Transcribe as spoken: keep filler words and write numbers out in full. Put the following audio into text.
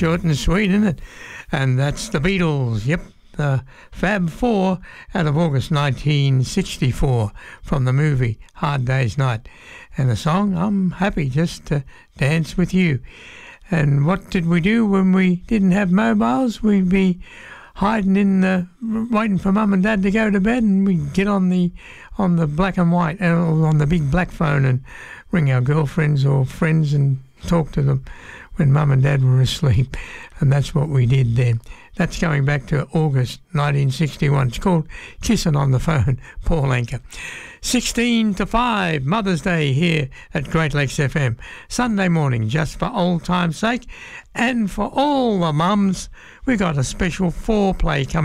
short and sweet, isn't it? And that's the Beatles. Yep, the Fab Four out of August nineteen sixty-four from the movie Hard Day's Night. And the song, I'm happy just to dance with you. And what did we do when we didn't have mobiles? We'd be hiding in the, waiting for mum and dad to go to bed, and we'd get on the on the black and white, uh, on the big black phone, and ring our girlfriends or friends and talk to them when mum and dad were asleep. And that's what we did then. That's going back to August nineteen sixty-one. It's called Kissing on the Phone, Paul Anka. sixteen to five, Mother's Day here at Great Lakes F M. Sunday morning, just for old time's sake. And for all the mums, we got a special foreplay coming